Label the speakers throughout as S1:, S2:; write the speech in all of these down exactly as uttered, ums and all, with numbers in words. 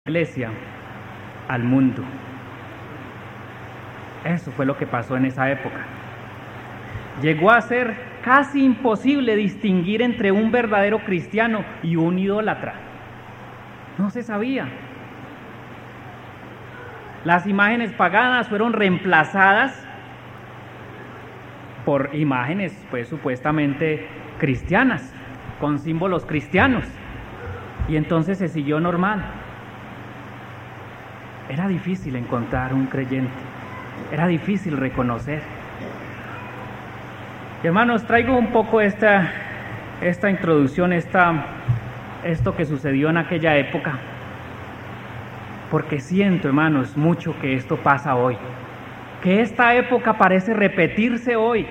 S1: iglesia al mundo. Eso fue lo que pasó en esa época. Llegó a ser casi imposible distinguir entre un verdadero cristiano y un idólatra. No se sabía. Las imágenes paganas fueron reemplazadas por imágenes, pues, supuestamente cristianas, con símbolos cristianos. Y entonces se siguió normal. Era difícil encontrar un creyente. Era difícil reconocer. Y hermanos, traigo un poco esta, esta introducción, esta, esto que sucedió en aquella época, porque siento, hermanos, mucho que esto pasa hoy, que esta época parece repetirse hoy,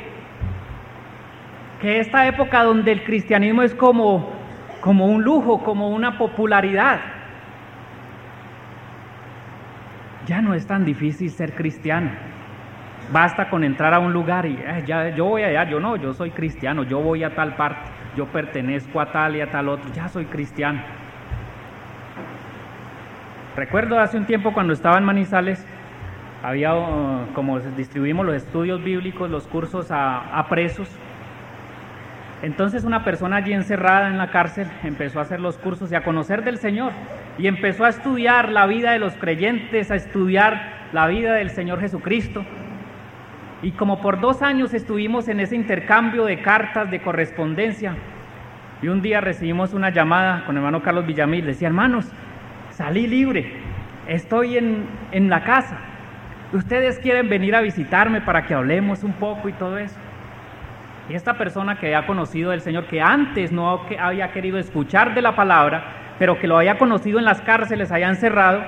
S1: que esta época donde el cristianismo es como, como un lujo, como una popularidad. Ya no es tan difícil ser cristiano. Basta con entrar a un lugar y eh, ya yo voy allá, yo no, yo soy cristiano, yo voy a tal parte, yo pertenezco a tal y a tal otro, ya soy cristiano. Recuerdo hace un tiempo cuando estaba en Manizales, había uh, como distribuimos los estudios bíblicos, los cursos a, a presos. Entonces una persona allí encerrada en la cárcel empezó a hacer los cursos y a conocer del Señor, y empezó a estudiar la vida de los creyentes, a estudiar la vida del Señor Jesucristo. Y como por dos años estuvimos en ese intercambio de cartas, de correspondencia, y un día recibimos una llamada con el hermano Carlos Villamil. Decía: hermanos, salí libre, estoy en, en la casa, ustedes quieren venir a visitarme para que hablemos un poco y todo eso. Y esta persona que había conocido del Señor, que antes no había querido escuchar de la palabra, pero que lo había conocido en las cárceles, había encerrado,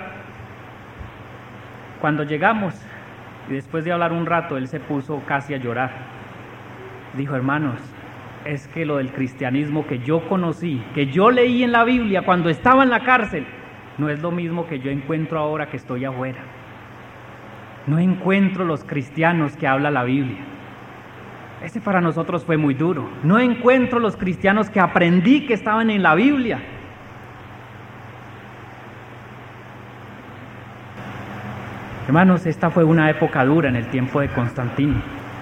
S1: cuando llegamos, y después de hablar un rato, él se puso casi a llorar. Dijo: hermanos, es que lo del cristianismo que yo conocí, que yo leí en la Biblia cuando estaba en la cárcel, no es lo mismo que yo encuentro ahora que estoy afuera. No encuentro los cristianos que habla la Biblia. Ese para nosotros fue muy duro. No encuentro los cristianos que aprendí que estaban en la Biblia. Hermanos, esta fue una época dura en el tiempo de Constantino.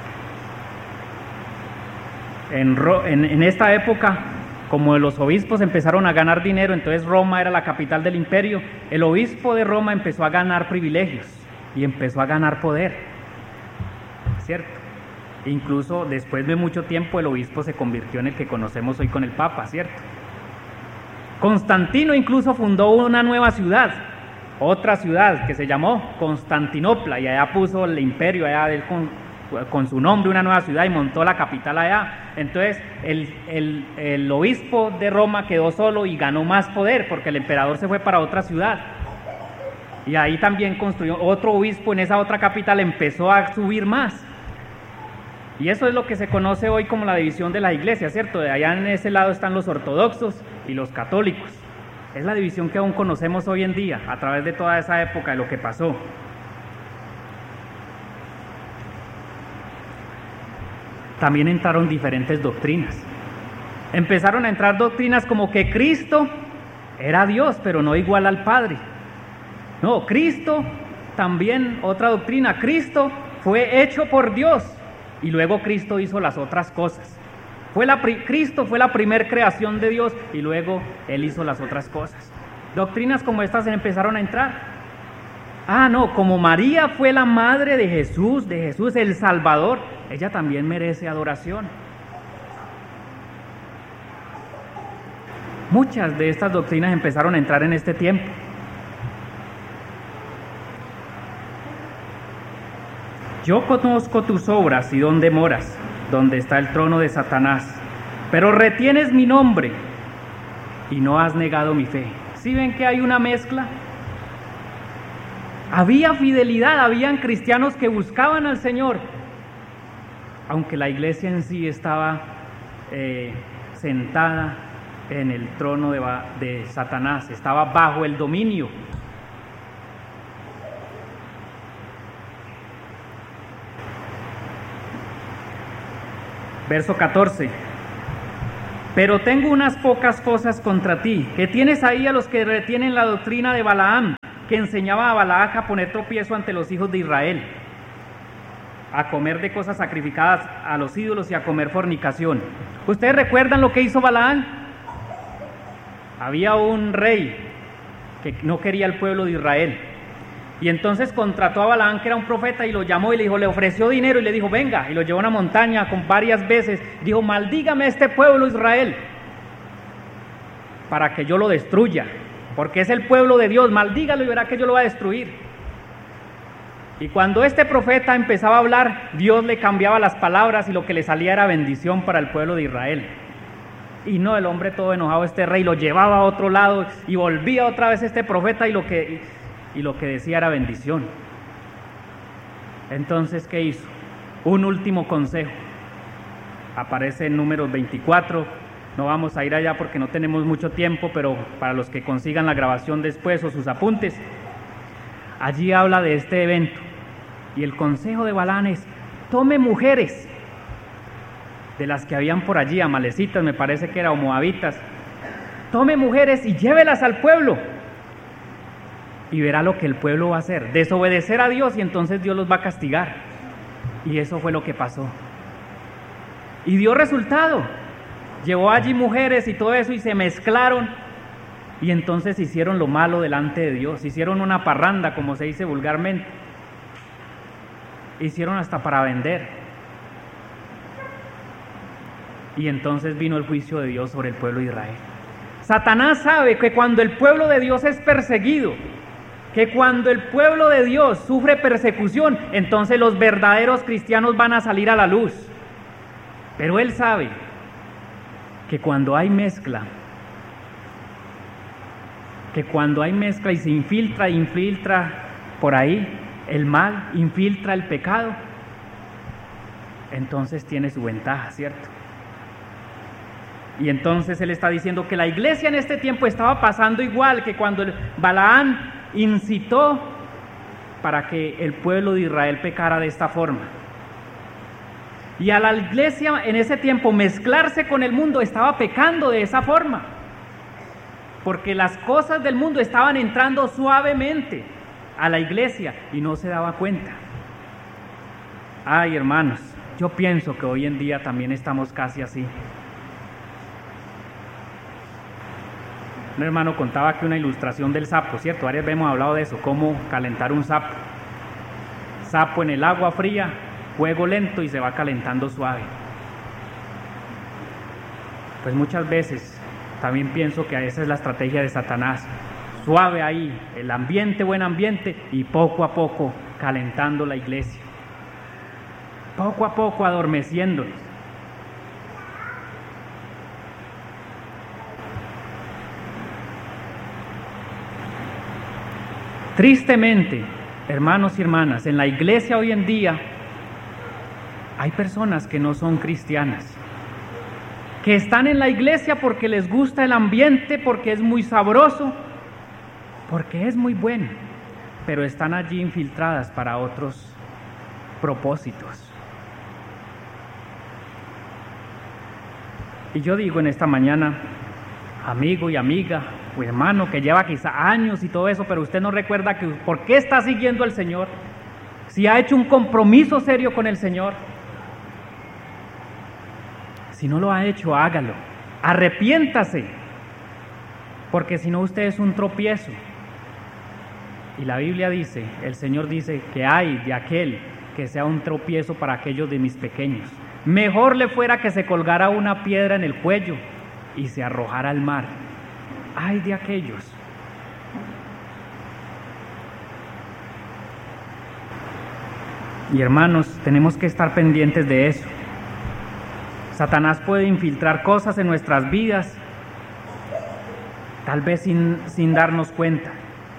S1: En, en, en esta época, como los obispos empezaron a ganar dinero, entonces Roma era la capital del imperio, el obispo de Roma empezó a ganar privilegios y empezó a ganar poder, ¿cierto? Incluso después de mucho tiempo el obispo se convirtió en el que conocemos hoy con el Papa, ¿cierto? Constantino incluso fundó una nueva ciudad, otra ciudad que se llamó Constantinopla, y allá puso el imperio, allá él con, con su nombre, una nueva ciudad, y montó la capital allá. Entonces el, el, el obispo de Roma quedó solo y ganó más poder, porque el emperador se fue para otra ciudad, y ahí también construyó otro obispo en esa otra capital, empezó a subir más. Y eso es lo que se conoce hoy como la división de la iglesia, ¿cierto? De allá en ese lado están los ortodoxos y los católicos. Es la división que aún conocemos hoy en día, a través de toda esa época de lo que pasó. También entraron diferentes doctrinas. Empezaron a entrar doctrinas como que Cristo era Dios, pero no igual al Padre. No, Cristo, también otra doctrina, Cristo fue hecho por Dios, y luego Cristo hizo las otras cosas. Fue la, Cristo fue la primer creación de Dios y luego Él hizo las otras cosas. Doctrinas como estas empezaron a entrar. Ah, no, como María fue la madre de Jesús, de Jesús el Salvador, ella también merece adoración. Muchas de estas doctrinas empezaron a entrar en este tiempo. Yo conozco tus obras y dónde moras, donde está el trono de Satanás, pero retienes mi nombre y no has negado mi fe. ¿Sí ven que hay una mezcla? Había fidelidad, habían cristianos que buscaban al Señor, aunque la iglesia en sí estaba eh, sentada en el trono de, de Satanás, estaba bajo el dominio. Verso catorce. Pero tengo unas pocas cosas contra ti, que tienes ahí a los que retienen la doctrina de Balaam, que enseñaba a Balac a poner tropiezo ante los hijos de Israel, a comer de cosas sacrificadas a los ídolos y a comer fornicación. ¿Ustedes recuerdan lo que hizo Balaam? Había un rey que no quería al pueblo de Israel, y entonces contrató a Balaam, que era un profeta, y lo llamó y le dijo, le ofreció dinero y le dijo, venga, y lo llevó a una montaña con varias veces, dijo, maldígame este pueblo Israel, para que yo lo destruya, porque es el pueblo de Dios, maldígalo y verá que yo lo voy a destruir. Y cuando este profeta empezaba a hablar, Dios le cambiaba las palabras y lo que le salía era bendición para el pueblo de Israel. Y no, el hombre todo enojado, este rey, lo llevaba a otro lado y volvía otra vez este profeta y lo que, y lo que decía era bendición. Entonces, ¿qué hizo? Un último consejo. Aparece en Números veinticuatro, no vamos a ir allá porque no tenemos mucho tiempo, pero para los que consigan la grabación después o sus apuntes, allí habla de este evento. Y el consejo de Balaam es, tome mujeres de las que habían por allí, amalecitas, me parece que eran, o moabitas, tome mujeres y llévelas al pueblo, y verá lo que el pueblo va a hacer, desobedecer a Dios, y entonces Dios los va a castigar. Y eso fue lo que pasó, y dio resultado. Llevó allí mujeres y todo eso, y se mezclaron, y entonces hicieron lo malo delante de Dios, hicieron una parranda, como se dice vulgarmente, hicieron hasta para vender. Y entonces vino el juicio de Dios sobre el pueblo de Israel. Satanás sabe que cuando el pueblo de Dios es perseguido, que cuando el pueblo de Dios sufre persecución, entonces los verdaderos cristianos van a salir a la luz. Pero él sabe que cuando hay mezcla, que cuando hay mezcla y se infiltra, infiltra por ahí el mal, infiltra el pecado, entonces tiene su ventaja, ¿cierto? Y entonces él está diciendo que la iglesia en este tiempo estaba pasando igual que cuando Balaam incitó para que el pueblo de Israel pecara de esta forma. Y a la iglesia en ese tiempo mezclarse con el mundo estaba pecando de esa forma, porque las cosas del mundo estaban entrando suavemente a la iglesia y no se daba cuenta. Ay, hermanos, yo pienso que hoy en día también estamos casi así. Un hermano contaba que una ilustración del sapo, ¿cierto? Varias veces hemos hablado de eso, cómo calentar un sapo. Sapo en el agua fría, fuego lento y se va calentando suave. Pues muchas veces también pienso que esa es la estrategia de Satanás. Suave ahí, el ambiente, buen ambiente, y poco a poco calentando la iglesia. Poco a poco adormeciéndolos. Tristemente, hermanos y hermanas, en la iglesia hoy en día hay personas que no son cristianas, que están en la iglesia porque les gusta el ambiente, porque es muy sabroso, porque es muy bueno, pero están allí infiltradas para otros propósitos. Y yo digo en esta mañana, amigo y amiga, o hermano que lleva quizá años y todo eso, pero usted no recuerda que por qué está siguiendo al Señor, si ha hecho un compromiso serio con el Señor. Si no lo ha hecho, hágalo, arrepiéntase, porque si no usted es un tropiezo. Y la Biblia dice, el Señor dice que hay de aquel que sea un tropiezo para aquellos de mis pequeños. Mejor le fuera que se colgara una piedra en el cuello y se arrojara al mar. Ay de aquellos. Y hermanos, tenemos que estar pendientes de eso. Satanás puede infiltrar cosas en nuestras vidas, tal vez sin, sin darnos cuenta.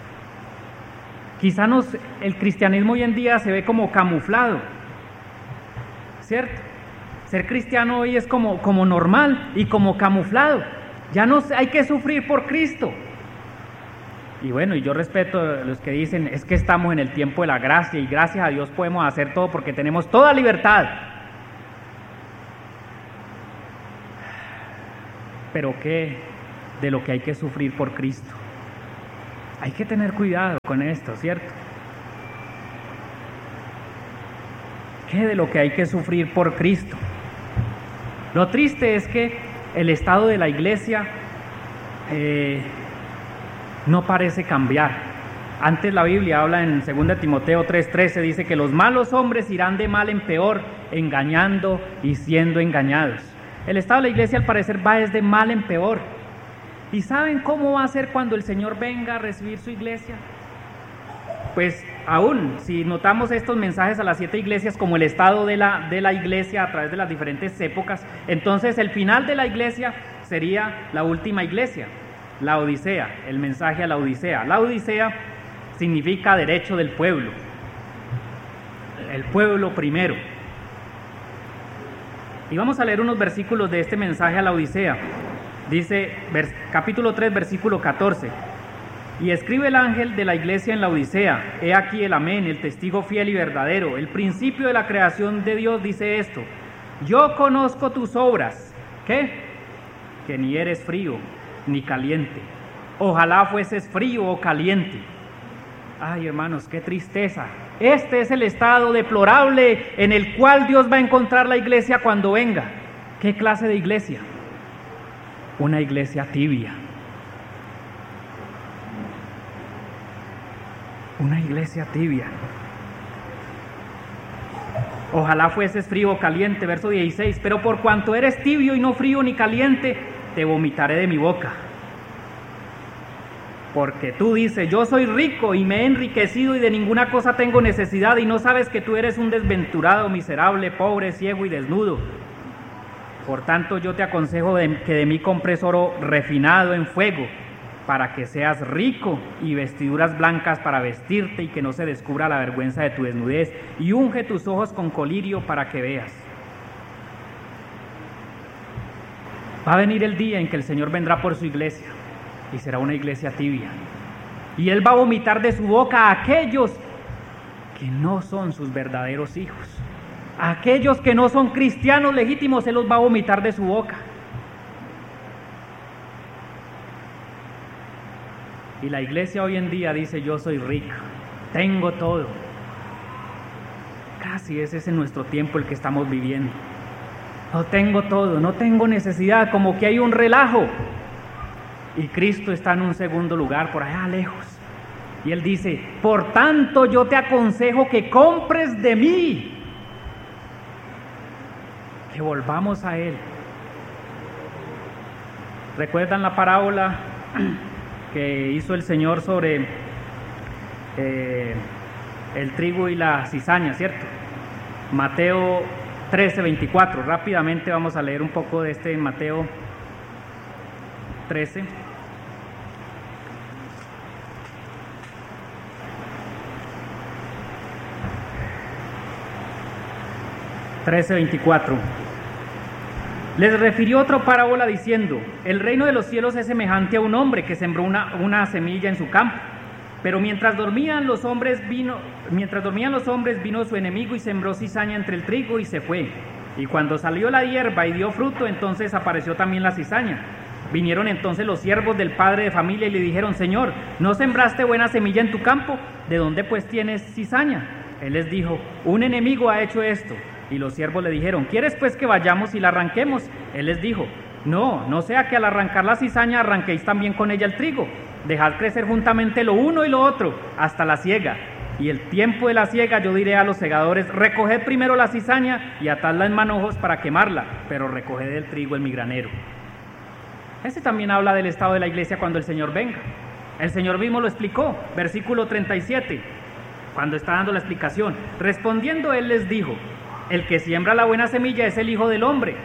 S1: Quizá nos, el cristianismo hoy en día se ve como camuflado, ¿cierto? Ser cristiano hoy es como, como normal y como camuflado. Ya no hay que sufrir por Cristo. Y bueno, y yo respeto a los que dicen, es que estamos en el tiempo de la gracia y gracias a Dios podemos hacer todo porque tenemos toda libertad. pero ¿qué de lo que hay que sufrir por Cristo? Hay que tener cuidado con esto, ¿cierto? ¿Qué de lo que hay que sufrir por Cristo? Lo triste es que el estado de la iglesia eh, no parece cambiar. Antes la Biblia habla en segunda Timoteo tres trece, dice que los malos hombres irán de mal en peor, engañando y siendo engañados. El estado de la iglesia al parecer va desde mal en peor. ¿Y saben cómo va a ser cuando el Señor venga a recibir su iglesia? Pues aún, si notamos estos mensajes a las siete iglesias como el estado de la, de la iglesia a través de las diferentes épocas, entonces el final de la iglesia sería la última iglesia, la Odisea, el mensaje a la Odisea. La Odisea significa derecho del pueblo, el pueblo primero. Y vamos a leer unos versículos de este mensaje a la Odisea. Dice vers, capítulo tres, versículo catorce. Y escribe el ángel de la iglesia en la Odisea: he aquí el amén, el testigo fiel y verdadero, el principio de la creación de Dios dice esto: yo conozco tus obras, ¿qué? Que ni eres frío ni caliente. Ojalá fueses frío o caliente. Ay, hermanos, qué tristeza. Este es el estado deplorable en el cual Dios va a encontrar la iglesia cuando venga. ¿Qué clase de iglesia? Una iglesia tibia. Una iglesia tibia. Ojalá fueses frío o caliente, verso dieciséis, pero por cuanto eres tibio y no frío ni caliente, te vomitaré de mi boca. Porque tú dices: yo soy rico y me he enriquecido y de ninguna cosa tengo necesidad, y no sabes que tú eres un desventurado, miserable, pobre, ciego y desnudo. Por tanto yo te aconsejo de, que de mí compres oro refinado en fuego, para que seas rico, y vestiduras blancas para vestirte y que no se descubra la vergüenza de tu desnudez, y unge tus ojos con colirio para que veas. Va a venir el día en que el Señor vendrá por su iglesia, y será una iglesia tibia, y Él va a vomitar de su boca a aquellos que no son sus verdaderos hijos, a aquellos que no son cristianos legítimos. Él los va a vomitar de su boca. Y la iglesia hoy en día dice: yo soy rica, tengo todo. Casi ese es en nuestro tiempo el que estamos viviendo. No tengo todo, no tengo necesidad, como que hay un relajo. Y Cristo está en un segundo lugar, por allá lejos. Y Él dice: por tanto yo te aconsejo que compres de mí. Que volvamos a Él. ¿Recuerdan la parábola que hizo el Señor sobre eh, el trigo y la cizaña, cierto? Mateo trece, veinticuatro. Rápidamente vamos a leer un poco de este en Mateo trece. trece, veinticuatro. Les refirió otra parábola diciendo: el reino de los cielos es semejante a un hombre que sembró una, una semilla en su campo. Pero mientras dormían los hombres vino, mientras dormían los hombres vino su enemigo y sembró cizaña entre el trigo y se fue. Y cuando salió la hierba y dio fruto, entonces apareció también la cizaña. Vinieron entonces los siervos del padre de familia y le dijeron: Señor, ¿no sembraste buena semilla en tu campo? ¿De dónde pues tienes cizaña? Él les dijo: un enemigo ha hecho esto. Y los siervos le dijeron: ¿quieres pues que vayamos y la arranquemos? Él les dijo: no, no sea que al arrancar la cizaña arranquéis también con ella el trigo. Dejad crecer juntamente lo uno y lo otro hasta la siega. Y el tiempo de la siega yo diré a los segadores: recoged primero la cizaña y atadla en manojos para quemarla, pero recoged el trigo en mi granero. Este también habla del estado de la iglesia cuando el Señor venga. El Señor mismo lo explicó, versículo treinta y siete, cuando está dando la explicación. Respondiendo Él les dijo: el que siembra la buena semilla es el Hijo del Hombre.